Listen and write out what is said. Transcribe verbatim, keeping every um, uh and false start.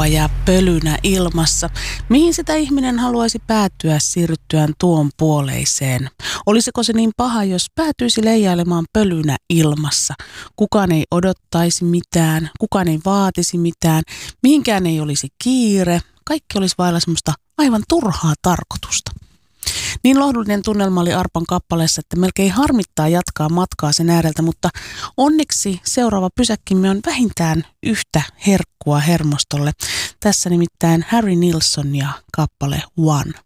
arpa ja pölynä ilmassa. Mihin sitä ihminen haluaisi päätyä siirryttyään tuon puoleiseen? Olisiko se niin paha, jos päätyisi leijailemaan pölynä ilmassa? Kukaan ei odottaisi mitään, kukaan ei vaatisi mitään, mihinkään ei olisi kiire. Kaikki olisi vailla semmoista aivan turhaa tarkoitusta. Niin lohdullinen tunnelma oli Arpan kappaleessa, että melkein harmittaa jatkaa matkaa sen ääreltä, mutta onneksi seuraava pysäkkimme on vähintään yhtä herkkua hermostolle. Tässä nimittäin Harry Nilsson ja kappale One.